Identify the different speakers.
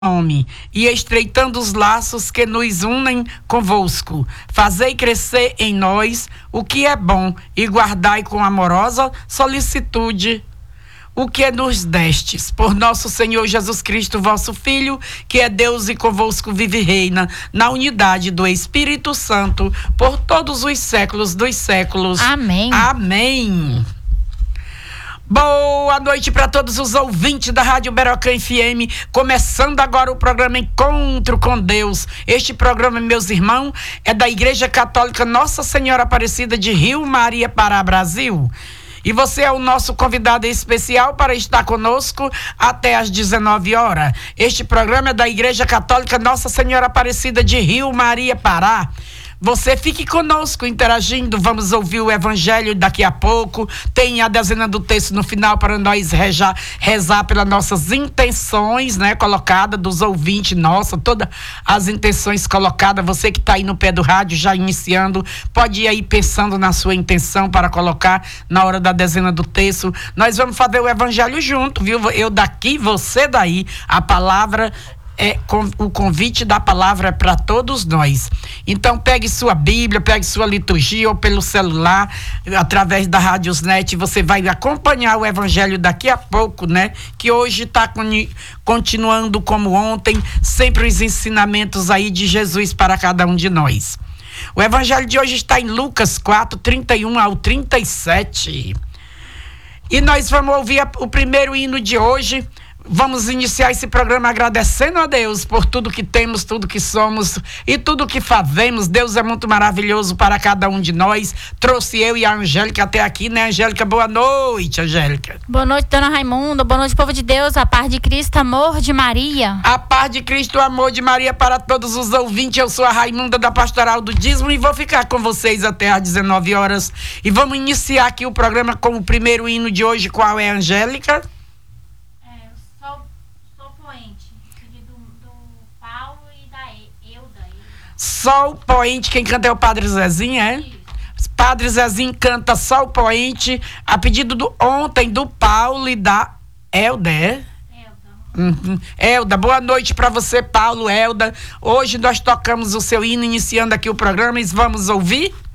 Speaker 1: nome e estreitando os laços que nos unem convosco. Fazei crescer em nós o que é bom e guardai com amorosa solicitude o que nos destes. Por nosso Senhor Jesus Cristo, vosso Filho, que é Deus e convosco vive e reina, na unidade do Espírito Santo, por todos os séculos dos séculos.
Speaker 2: Amém.
Speaker 1: Amém. Boa noite para todos os ouvintes da Rádio Berocã FM, começando agora o programa Encontro com Deus. Este programa, meus irmãos, é da Igreja Católica Nossa Senhora Aparecida de Rio Maria, Pará, Brasil. E você é o nosso convidado especial para estar conosco até às 19 horas. Este programa é da Igreja Católica Nossa Senhora Aparecida de Rio Maria, Pará. Você fique conosco interagindo, vamos ouvir o evangelho daqui a pouco, tem a dezena do texto no final para nós rezar pelas nossas intenções, né, colocadas dos ouvintes, todas as intenções colocadas, você que está aí no pé do rádio já iniciando, pode ir aí pensando na sua intenção para colocar na hora da dezena do texto. Nós vamos fazer o evangelho junto, viu? Eu daqui, você daí, a palavra o convite da palavra é para todos nós. Então pegue sua Bíblia, pegue sua liturgia ou pelo celular, através da Radiosnet, você vai acompanhar o evangelho daqui a pouco, né? Que hoje está continuando como ontem, sempre os ensinamentos aí de Jesus para cada um de nós. O evangelho de hoje está em Lucas 4, 31 ao 37. E nós vamos ouvir o primeiro hino de hoje. Vamos iniciar esse programa agradecendo a Deus por tudo que temos, tudo que somos e tudo que fazemos. Deus é muito maravilhoso para cada um de nós. Trouxe eu e a Angélica até aqui, né, Angélica? Boa noite, Angélica.
Speaker 2: Boa noite, dona Raimunda. Boa noite, povo de Deus. A paz de Cristo, amor de Maria.
Speaker 1: A paz de Cristo, o amor de Maria para todos os ouvintes. Eu sou a Raimunda da Pastoral do Dízimo e vou ficar com vocês até às 19 horas. E vamos iniciar aqui o programa com o primeiro hino de hoje. Qual é, Angélica? Sol Poente, quem canta é o Padre Zezinho, é? Isso. Padre Zezinho canta Sol Poente, a pedido ontem do Paulo e da Elda. Elda, boa noite para você, Paulo, Elda. Hoje nós tocamos o seu hino, iniciando aqui o programa, e vamos ouvir?